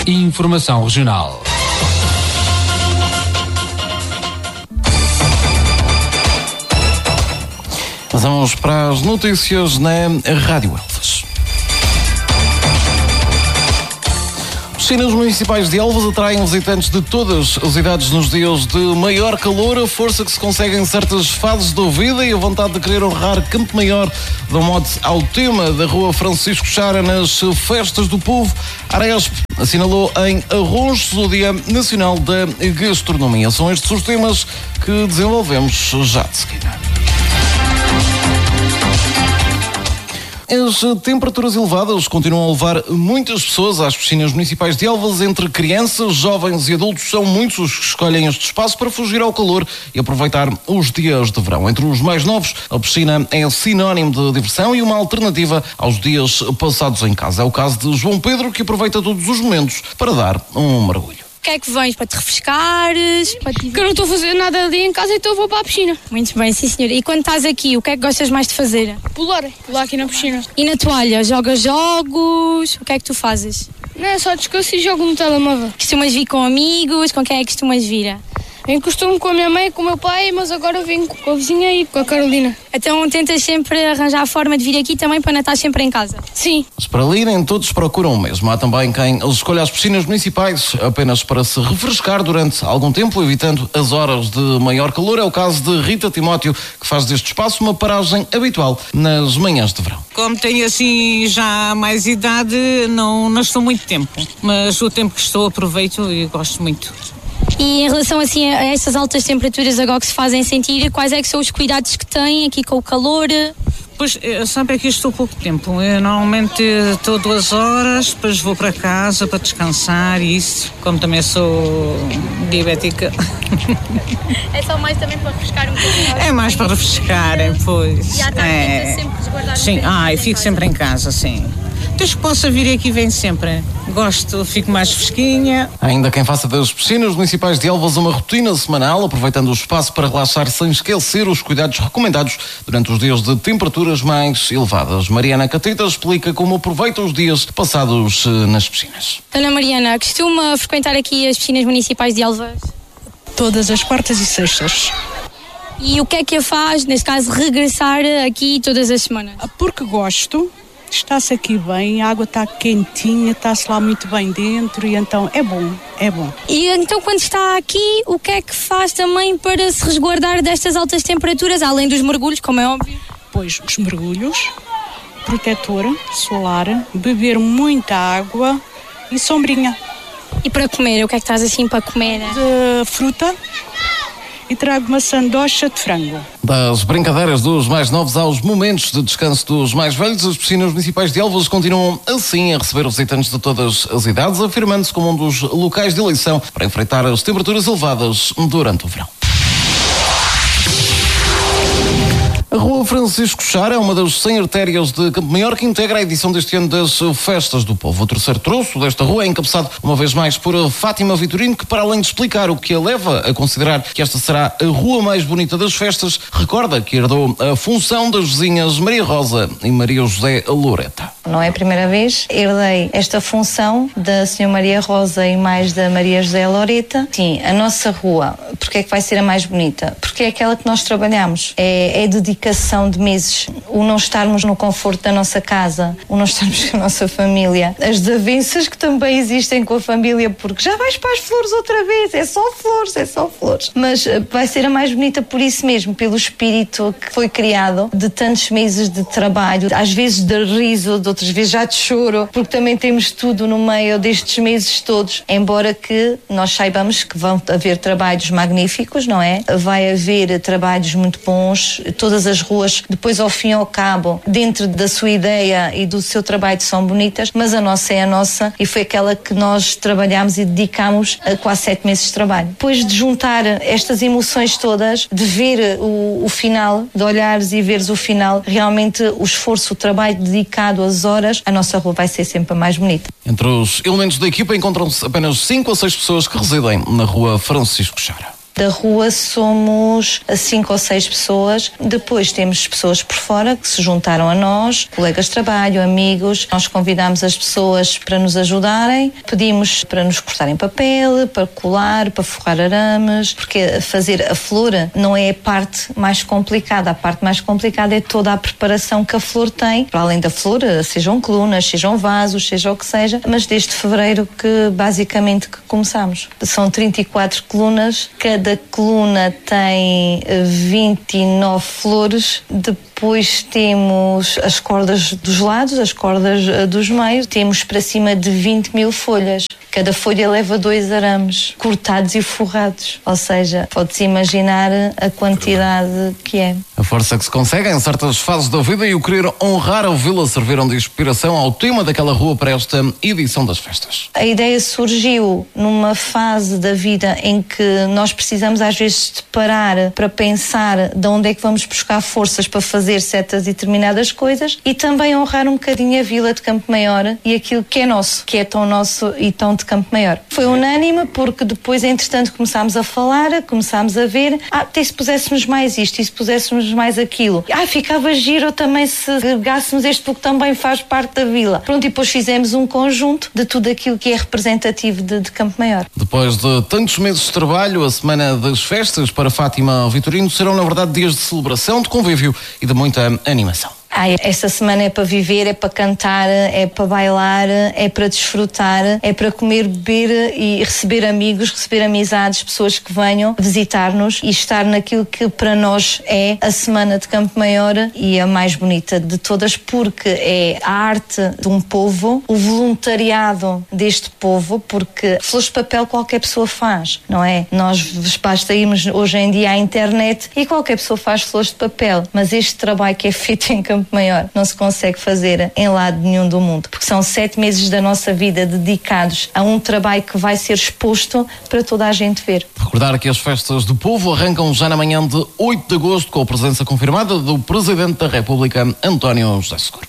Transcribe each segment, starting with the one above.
Informação regional. Vamos para as notícias na Rádio Elvas. Os piscinas municipais de Elvas atraem visitantes de todas as idades nos dias de maior calor, a força que se consegue em certas fases da vida e a vontade de querer honrar Campo Maior dão mote ao tema da Rua Francisco Chara nas Festas do Povo. A Aresp assinalou em Arronches o Dia Nacional da Gastronomia. São estes os temas que desenvolvemos já de seguida. As temperaturas elevadas continuam a levar muitas pessoas às piscinas municipais de Elvas. Entre crianças, jovens e adultos, são muitos os que escolhem este espaço para fugir ao calor e aproveitar os dias de verão. Entre os mais novos, a piscina é sinónimo de diversão e uma alternativa aos dias passados em casa. É o caso de João Pedro, que aproveita todos os momentos para dar um mergulho. O que é que vens? Para te refrescares? Porque eu não estou a fazer nada ali em casa, então eu vou para a piscina. Muito bem, sim senhora. E quando estás aqui, o que é que gostas mais de fazer? Pular aqui na piscina. E na toalha, jogas jogos? O que é que tu fazes? Não, é só descanso e jogo no telemóvel. Costumas vir com amigos? Com quem é que costumas vir? Eu costumo com a minha mãe e com o meu pai, mas agora venho com a vizinha e com a Carolina. Então tentas sempre arranjar a forma de vir aqui também para não estar sempre em casa? Sim. Mas para ali nem todos procuram o mesmo. Há também quem escolha as piscinas municipais apenas para se refrescar durante algum tempo, evitando as horas de maior calor. É o caso de Rita Timóteo, que faz deste espaço uma paragem habitual nas manhãs de verão. Como tenho assim já mais idade, não estou muito tempo, mas o tempo que estou aproveito e gosto muito. E em relação assim a estas altas temperaturas agora que se fazem sentir, quais é que são os cuidados que têm aqui com o calor? Pois, sabe que estou pouco tempo. Eu normalmente estou 2 horas, depois vou para casa para descansar e isso, como também sou diabética. É só mais também para refrescar um pouquinho? É mais para refrescar, pois. E à tarde tenta sempre resguardar. Sim, eu fico sempre em casa, sim. Desde que possa vir aqui, vem sempre. Gosto, fico mais fresquinha. Ainda quem faça das piscinas municipais de Elvas uma rotina semanal, aproveitando o espaço para relaxar sem esquecer os cuidados recomendados durante os dias de temperaturas mais elevadas. Mariana Catita explica como aproveita os dias passados nas piscinas. Dona Mariana, costuma frequentar aqui as piscinas municipais de Elvas? Todas as quartas e sextas. E o que é que a faz, neste caso, regressar aqui todas as semanas? Porque gosto. Está-se aqui bem, a água está quentinha, está-se lá muito bem dentro e então é bom. E então quando está aqui, o que é que faz também para se resguardar destas altas temperaturas, além dos mergulhos, como é óbvio? Pois, os mergulhos, protetor solar, beber muita água e sombrinha. E para comer, o que é que estás assim para comer? De fruta. E trago uma sandocha de frango. Das brincadeiras dos mais novos aos momentos de descanso dos mais velhos, as piscinas municipais de Elvas continuam assim a receber visitantes de todas as idades, afirmando-se como um dos locais de eleição para enfrentar as temperaturas elevadas durante o verão. A Rua Francisco Chara é uma das 100 artérias de Campo Maior que integra a edição deste ano das Festas do Povo. O terceiro troço desta rua é encabeçado uma vez mais por Fátima Vitorino, que para além de explicar o que a leva a considerar que esta será a rua mais bonita das festas, recorda que herdou a função das vizinhas Maria Rosa e Maria José Loreta. Não é a primeira vez, herdei esta função da Sra. Maria Rosa e mais da Maria José Loreta. Sim, a nossa rua, porque é que vai ser a mais bonita? Porque é aquela que nós trabalhamos, é dedicação de meses, o não estarmos no conforto da nossa casa, o não estarmos com a nossa família, as desavenças que também existem com a família, porque já vais para as flores outra vez, é só flores, mas vai ser a mais bonita por isso mesmo, pelo espírito que foi criado de tantos meses de trabalho, às vezes de riso, de outras vezes já de choro, porque também temos tudo no meio destes meses todos, embora que nós saibamos que vão haver trabalhos magníficos, não é? Vai haver trabalhos muito bons, todas as ruas, depois ao fim e ao cabo, dentro da sua ideia e do seu trabalho são bonitas, mas a nossa é a nossa e foi aquela que nós trabalhámos e dedicámos a quase 7 meses de trabalho. Depois de juntar estas emoções todas, de ver o final, de olhares e veres o final, realmente o esforço, o trabalho dedicado, as horas, a nossa rua vai ser sempre a mais bonita. Entre os elementos da equipa encontram-se apenas 5 a 6 pessoas que residem na Rua Francisco Chara. Da rua somos 5 ou 6 pessoas. Depois temos pessoas por fora que se juntaram a nós, colegas de trabalho, amigos. Nós convidámos as pessoas para nos ajudarem, pedimos para nos cortarem papel, para colar, para forrar arames, porque fazer a flor não é a parte mais complicada. A parte mais complicada é toda a preparação que a flor tem. Para além da flor, sejam colunas, sejam vasos, seja o que seja, mas desde fevereiro que basicamente que começamos. São 34 colunas, cada coluna tem 29 flores. Depois temos as cordas dos lados, as cordas dos meios. Temos para cima de 20 mil folhas. Cada folha leva 2 arames cortados e forrados. Ou seja, pode-se imaginar a quantidade que é. A força que se consegue em certas fases da vida e o querer honrar a vila serviram de inspiração ao tema daquela rua para esta edição das festas. A ideia surgiu numa fase da vida em que nós precisamos às vezes de parar para pensar de onde é que vamos buscar forças para fazer certas e determinadas coisas e também honrar um bocadinho a vila de Campo Maior e aquilo que é nosso, que é tão nosso e tão de Campo Maior. Foi unânime porque depois, entretanto, começámos a falar, começámos a ver, até se puséssemos mais isto e se puséssemos mais aquilo. Ficava giro também se agregássemos este porque também faz parte da vila. Pronto, e depois fizemos um conjunto de tudo aquilo que é representativo de Campo Maior. Depois de tantos meses de trabalho, a Semana das Festas para Fátima Vitorino serão, na verdade, dias de celebração, de convívio e de muita animação. Esta semana é para viver, é para cantar, é para bailar, é para desfrutar, é para comer, beber e receber amigos, receber amizades, pessoas que venham visitar-nos e estar naquilo que para nós é a Semana de Campo Maior e a mais bonita de todas, porque é a arte de um povo, o voluntariado deste povo, porque flores de papel qualquer pessoa faz, não é? Nós basta irmos hoje em dia à internet e qualquer pessoa faz flores de papel, mas este trabalho que é feito em Campo Maior não se consegue fazer em lado nenhum do mundo, porque são 7 meses da nossa vida dedicados a um trabalho que vai ser exposto para toda a gente ver. Recordar que as festas do povo arrancam já na manhã de 8 de agosto com a presença confirmada do Presidente da República, António José Seguro.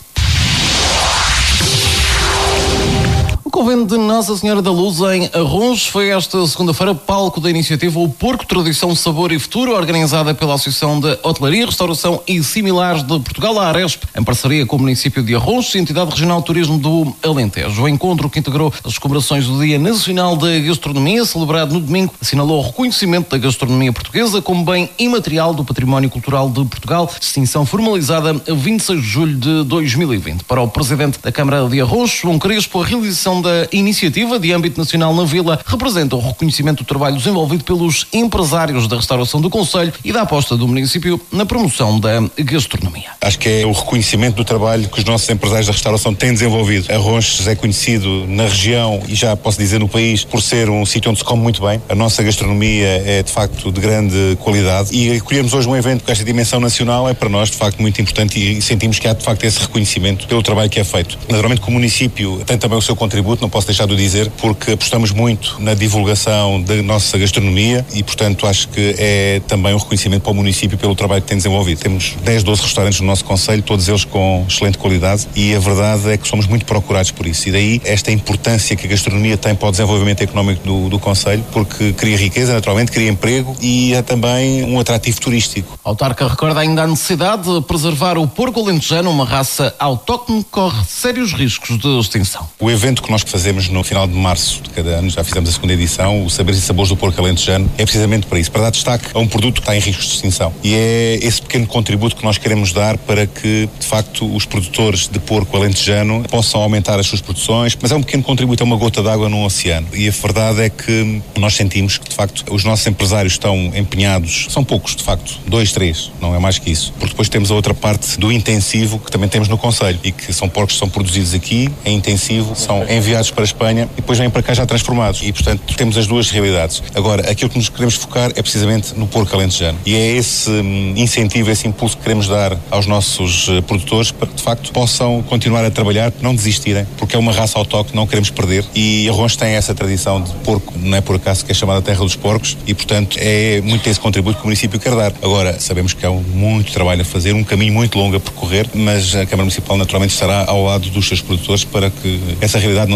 O convento de Nossa Senhora da Luz em Arrons foi esta segunda-feira palco da iniciativa O Porco, Tradição, Sabor e Futuro, organizada pela Associação de Hotelaria, Restauração e Similares de Portugal, a Aresp, em parceria com o município de Arrons e a Entidade Regional de Turismo do Alentejo. O encontro, que integrou as comemorações do Dia Nacional da Gastronomia, celebrado no domingo, assinalou o reconhecimento da gastronomia portuguesa como bem imaterial do património cultural de Portugal, distinção formalizada a 26 de julho de 2020. Para o Presidente da Câmara de Arrons, João Crespo, a realização da iniciativa de âmbito nacional na Vila representa o reconhecimento do trabalho desenvolvido pelos empresários da restauração do concelho e da aposta do município na promoção da gastronomia. Acho que é o reconhecimento do trabalho que os nossos empresários da restauração têm desenvolvido. Arrons é conhecido na região e já posso dizer no país por ser um sítio onde se come muito bem. A nossa gastronomia é de facto de grande qualidade e acolhermos hoje um evento com esta dimensão nacional é para nós de facto muito importante e sentimos que há de facto esse reconhecimento pelo trabalho que é feito. Naturalmente que o município tem também o seu contributo, não posso deixar de o dizer, porque apostamos muito na divulgação da nossa gastronomia e, portanto, acho que é também um reconhecimento para o município pelo trabalho que tem desenvolvido. Temos 10, 12 restaurantes no nosso concelho, todos eles com excelente qualidade e a verdade é que somos muito procurados por isso. E daí esta importância que a gastronomia tem para o desenvolvimento económico do concelho, porque cria riqueza, naturalmente, cria emprego e é também um atrativo turístico. A autarca recorda ainda a necessidade de preservar o porco alentejano, uma raça autóctone que corre sérios riscos de extinção. O evento que nós fazemos no final de março de cada ano, já fizemos a segunda edição, o Saberes e Sabores do Porco Alentejano, é precisamente para isso, para dar destaque a um produto que está em risco de extinção. E é esse pequeno contributo que nós queremos dar para que, de facto, os produtores de porco alentejano possam aumentar as suas produções, mas é um pequeno contributo, é uma gota d'água num oceano. E a verdade é que nós sentimos que, de facto, os nossos empresários estão empenhados, são poucos, de facto, 2, 3, não é mais que isso. Porque depois temos a outra parte do intensivo que também temos no concelho e que são porcos que são produzidos aqui, em intensivo, são enviados para a Espanha e depois vêm para cá já transformados. E, portanto, temos as duas realidades. Agora, aquilo que nos queremos focar é precisamente no porco alentejano. E é esse incentivo, esse impulso que queremos dar aos nossos produtores para que, de facto, possam continuar a trabalhar, não desistirem, porque é uma raça autóctone, não queremos perder. E Arrons tem essa tradição de porco, não é por acaso que é chamada Terra dos Porcos e, portanto, é muito esse contributo que o município quer dar. Agora, sabemos que há muito trabalho a fazer, um caminho muito longo a percorrer, mas a Câmara Municipal naturalmente estará ao lado dos seus produtores para que essa realidade não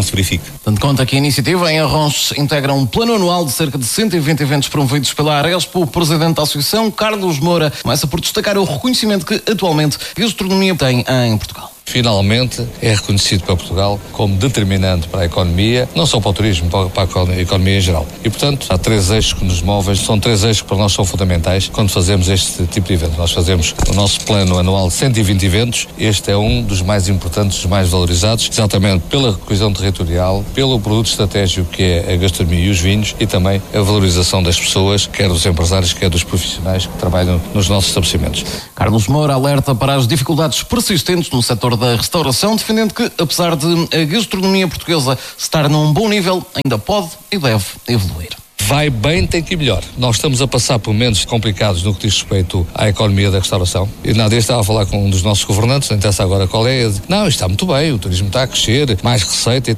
se verifique. Dando conta que a iniciativa em Arronches integra um plano anual de cerca de 120 eventos promovidos pela Arespo, o presidente da associação, Carlos Moura, começa por destacar o reconhecimento que atualmente a gastronomia tem em Portugal. Finalmente é reconhecido para Portugal como determinante para a economia, não só para o turismo, para a economia em geral. E, portanto, há 3 eixos que nos movem, são 3 eixos que para nós são fundamentais quando fazemos este tipo de evento. Nós fazemos o nosso plano anual de 120 eventos, este é um dos mais importantes, dos mais valorizados, exatamente pela coesão territorial, pelo produto estratégico que é a gastronomia e os vinhos e também a valorização das pessoas, quer dos empresários, quer dos profissionais que trabalham nos nossos estabelecimentos. Carlos Moura alerta para as dificuldades persistentes no setor da restauração, defendendo que, apesar de a gastronomia portuguesa estar num bom nível, ainda pode e deve evoluir. Vai bem, tem que ir melhor. Nós estamos a passar por momentos complicados no que diz respeito à economia da restauração. E nada, eu estava a falar com um dos nossos governantes, não interessa agora qual é, não, isto está muito bem, o turismo está a crescer, mais receita.